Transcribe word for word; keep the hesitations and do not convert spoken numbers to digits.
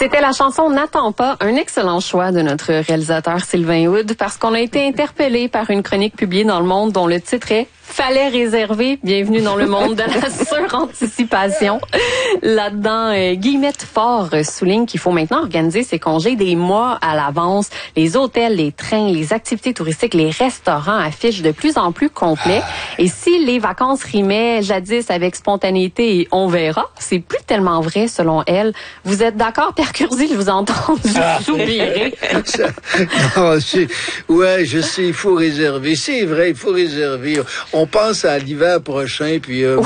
C'était la chanson N'attends pas, un excellent choix de notre réalisateur Sylvain Hood, parce qu'on a été interpellé par une chronique publiée dans Le Monde dont le titre est « Fallait réserver, bienvenue dans le monde de la suranticipation ». Là-dedans, euh, Guillemette Faure souligne qu'il faut maintenant organiser ses congés des mois à l'avance. Les hôtels, les trains, les activités touristiques, les restaurants affichent de plus en plus complets. Et si les vacances rimaient jadis avec spontanéité et on verra, c'est plus tellement vrai selon elle. Vous êtes d'accord, Pierre Curzi? Je vous ai entendu soupirer. Non, c'est, ouais, je sais, il faut réserver. C'est vrai, il faut réserver. On pense à l'hiver prochain, puis euh,